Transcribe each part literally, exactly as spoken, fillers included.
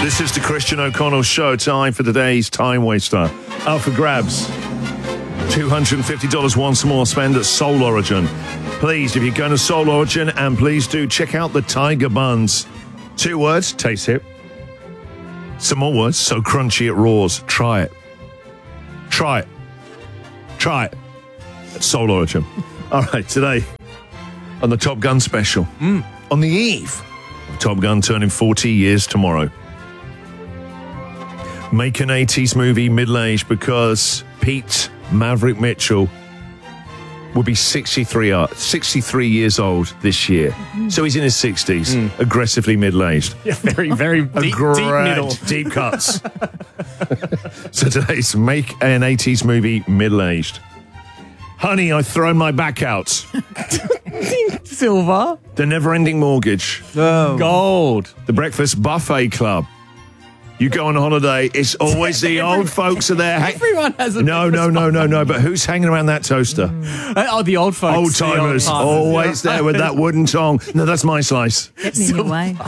This is the Christian O'Connell Show. Time for today's Time Waster. Up for grabs. two hundred fifty dollars once more spend at Soul Origin. Please, if you're going to Soul Origin, and please do check out the Tiger Buns. Two words, taste it. Some more words, so crunchy it roars. Try it. Try it. Try it. At Soul Origin. All right, today on the Top Gun special. Mm. On the eve of Top Gun turning forty years tomorrow. Make an eighties movie middle-aged because Pete Maverick Mitchell will be sixty-three, uh, sixty-three years old this year. Mm. So he's in his sixties, mm. aggressively middle-aged. Yeah, very, very deep, Aggra- deep middle. Deep cuts. So today's Make an eighties movie middle-aged. Honey, I've thrown my back out. Silver. The Never-Ending Mortgage. Oh. Gold. The Breakfast Buffet Club. You go on holiday, it's always the old folks are there. Everyone has a No, no, no, no, no. But who's hanging around that toaster? Mm. Oh, the old folks. Old timers, the old always yeah. there with that wooden tongue. No, that's my slice. Getting in your way.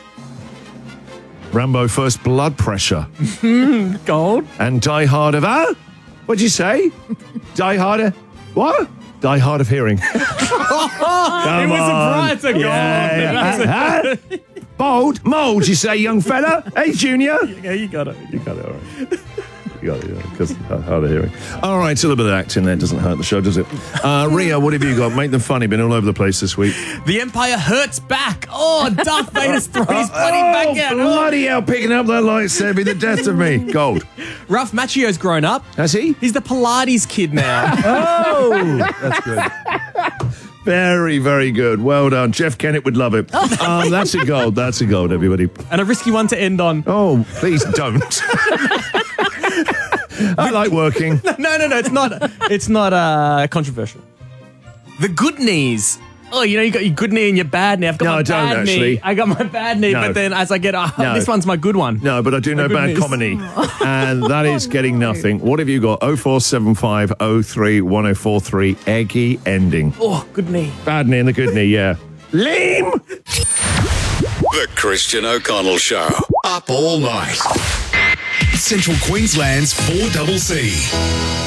Rambo First Blood Pressure. Gold. And Die Hard of... Ah? What'd you say? Die Hard of... What? Die Hard of Hearing. It was on. a prize, a gold. Yeah, yeah. Huh? Bold? Mold, you say, young fella? Hey, Junior? Yeah, you got it. You got it, all right. You got it, because hard of hearing. All right, a little bit of acting there doesn't hurt the show, does it? Uh, Ria, what have you got? Make them funny. Been all over the place this week. The Empire hurts back. Oh, Darth Vader's throwing his bloody oh, back out. Bloody hell, picking up that lightsaber, be the death of me. Gold. Ralph Macchio's grown up. Has he? He's the Pilates kid now. Oh, that's good. Very, very good. Well done. Jeff Kennett would love it. Um, that's a gold. That's a gold, everybody. And a risky one to end on. Oh, please don't. I like working. No, no, no. It's not. It's not uh, controversial. The good knees. Oh, you know, you got your good knee and your bad knee. I've got No, my I don't, bad actually. knee. I got my bad knee, No. but then as I get, oh, No. this one's my good one. No, but I do know good bad news. comedy. And that is getting nothing. What have you got? oh four seven five oh three one oh four three. Eggy ending. Oh, good knee. Bad knee and the good knee, yeah. Lame! The Christian O'Connell Show. Up all night. Central Queensland's four C C.